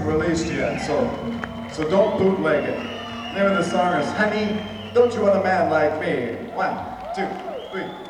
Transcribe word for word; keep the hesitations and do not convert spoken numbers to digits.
isn't released yet, so so don't bootleg it. The name of the song is Honey, Don't You Want a Man Like Me? One, two, three.